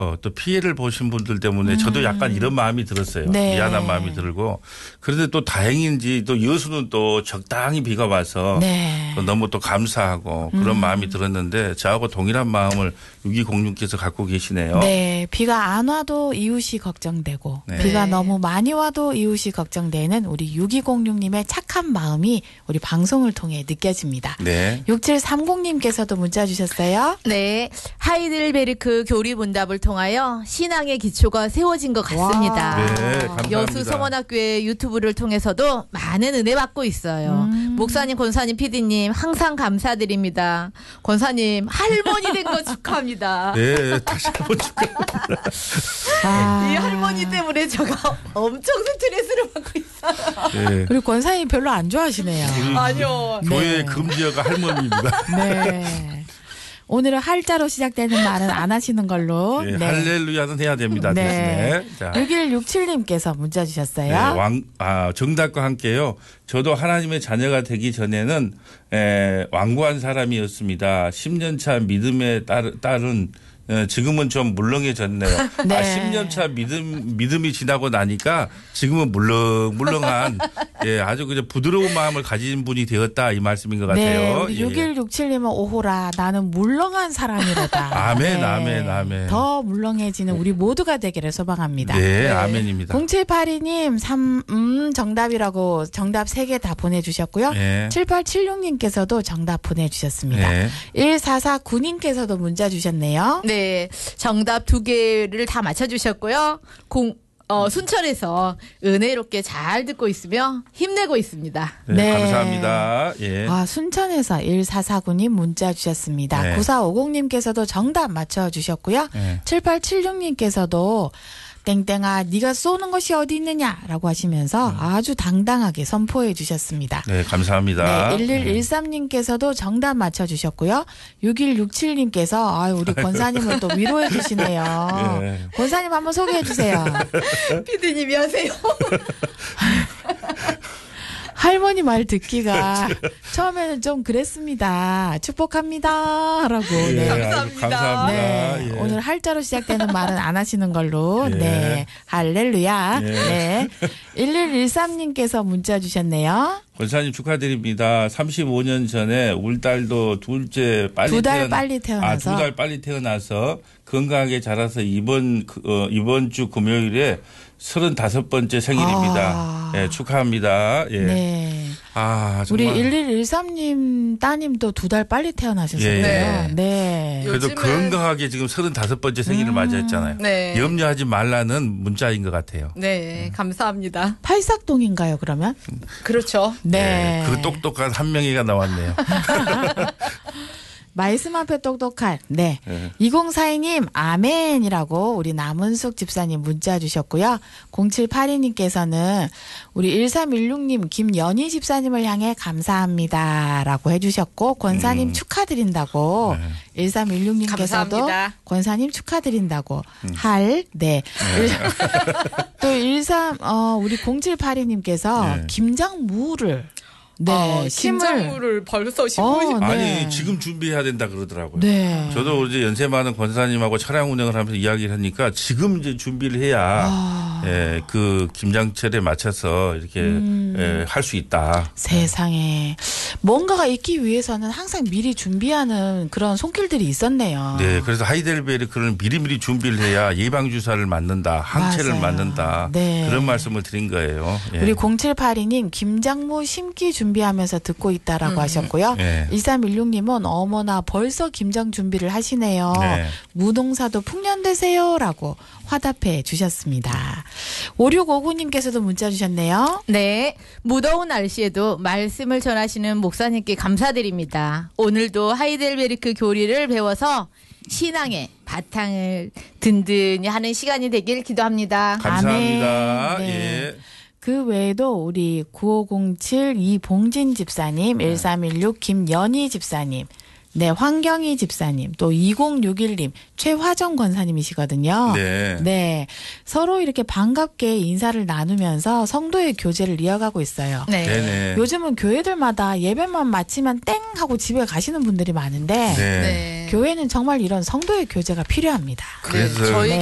또 피해를 보신 분들 때문에 저도 약간 이런 마음이 들었어요. 네. 미안한 마음이 들고. 그런데 또 다행인지 또 여수는 또 적당히 비가 와서 네. 또 너무 또 감사하고 그런 마음이 들었는데 저하고 동일한 마음을 6206께서 갖고 계시네요. 네, 비가 안 와도 이웃이 걱정되고 네. 비가 너무 많이 와도 이웃이 걱정되는 우리 6206님의 착한 마음이 우리 방송을 통해 느껴집니다. 네. 6730님께서도 문자 주셨어요. 네, 하이델베르크 교리문답을 통하여 신앙의 기초가 세워진 것 같습니다. 와. 네, 감사합니다. 여수 성원학교의 유튜브를 통해서도 많은 은혜 받고 있어요. 목사님, 권사님, PD님 항상 감사드립니다. 권사님 할머니 된 거 축하합니다. 네, 다시 한번 축하합니다. 이 할머니 때문에 제가 엄청 스트레스를 받고 있어요. 네. 그리고 권사님 별로 안 좋아하시네요. 아니요. 교회 금지어가 할머니입니다. 네. 오늘은 할자로 시작되는 말은 안 하시는 걸로. 네, 할렐루야는 해야 됩니다. 네. 대신에. 자. 6167님께서 문자 주셨어요. 네, 정답과 함께요. 저도 하나님의 자녀가 되기 전에는 완고한 사람이었습니다. 10년 차 믿음에 따른 지금은 좀 물렁해졌네요. 네. 10년 차 믿음이 지나고 나니까 지금은 물렁물렁한 아주 그냥 부드러운 마음을 가진 분이 되었다 이 말씀인 것 네, 같아요. 우리 6167님은 오호라 나는 물렁한 사람이로다. 아멘, 아멘, 아멘. 더 물렁해지는 우리 모두가 되기를 소망합니다. 네, 아멘입니다. 0782님 정답이라고 정답 3개 다 보내주셨고요. 네. 7876님께서도 정답 보내주셨습니다. 네. 1449님께서도 문자 주셨네요. 네, 정답 2개를 다 맞춰주셨고요. 순천에서 은혜롭게 잘 듣고 있으며 힘내고 있습니다. 네, 감사합니다. 예. 순천에서 1449님 문자 주셨습니다. 네. 9450님께서도 정답 맞춰주셨고요. 네. 7876님께서도 땡땡아 네가 쏘는 것이 어디 있느냐라고 하시면서 아주 당당하게 선포해 주셨습니다. 네, 감사합니다. 네, 1113님께서도 정답 맞춰주셨고요. 6167님께서 우리 권사님을 또 위로해 주시네요. 네. 권사님 한번 소개해 주세요. 피디님이 하세요. 할머니 말 듣기가 처음에는 좀 그랬습니다. 축복합니다. 라고. 네. 감사합니다. 감사합니다. 네. 예. 오늘 할자로 시작되는 말은 안 하시는 걸로. 예. 네. 할렐루야. 예. 네. 1113님께서 문자 주셨네요. 권사님 축하드립니다. 35년 전에 우리 딸도 둘째 빨리 2달 빨리 태어나서. 2달 빨리 태어나서 건강하게 자라서 이번 주 금요일에 35번째 생일입니다. 예, 축하합니다. 예. 네. 정말. 우리 1113님 따님도 2달 빨리 태어나셨어요. 예. 네. 그래도 요즘은- 건강하게 지금 35번째 생일을 맞이했잖아요. 네. 염려하지 말라는 문자인 것 같아요. 네, 감사합니다. 팔삭동인가요, 그러면? 그렇죠. 네. 그 똑똑한 한 명이가 나왔네요. 말씀 앞에 똑똑한. 네. 네. 2042님, 아멘이라고 우리 남은숙 집사님 문자 주셨고요. 0782님께서는 우리 1316님, 김연희 집사님을 향해 감사합니다. 라고 해주셨고, 권사님 축하드린다고. 1316님께서도 감사합니다. 권사님 축하드린다고. 네. 또 우리 0782님께서 네. 김장무를 김장무를 벌써 네. 아니 지금 준비해야 된다 그러더라고요. 네. 저도 이제 연세 많은 권사님하고 차량 운행을 하면서 이야기를 하니까 지금 이제 준비를 해야 그 김장철에 맞춰서 이렇게 할 수 있다. 세상에 뭔가가 있기 위해서는 항상 미리 준비하는 그런 손길들이 있었네요. 네, 그래서 하이델베르크는 미리미리 준비를 해야 예방 주사를 맞는다, 항체를 맞아요. 맞는다. 네. 그런 말씀을 드린 거예요. 예. 우리 0782님 김장무 심기 준비하면서 듣고 있다라고 하셨고요. 네. 1316님은 어머나 벌써 김장 준비를 하시네요. 네. 무농사도 풍년되세요라고 화답해 주셨습니다. 5659님께서도 문자 주셨네요. 네, 무더운 날씨에도 말씀을 전하시는 목사님께 감사드립니다. 오늘도 하이델베르크 교리를 배워서 신앙의 바탕을 든든히 하는 시간이 되길 기도합니다. 감사합니다. 아멘. 네. 예. 그 외에도 우리 9507 이봉진 집사님, 1316 김연희 집사님, 네, 황경희 집사님, 또 2061님, 최화정 권사님이시거든요. 네. 네. 서로 이렇게 반갑게 인사를 나누면서 성도의 교제를 이어가고 있어요. 네. 네네. 요즘은 교회들마다 예배만 마치면 땡 하고 집에 가시는 분들이 많은데 네. 네. 교회는 정말 이런 성도의 교제가 필요합니다. 그래서 저희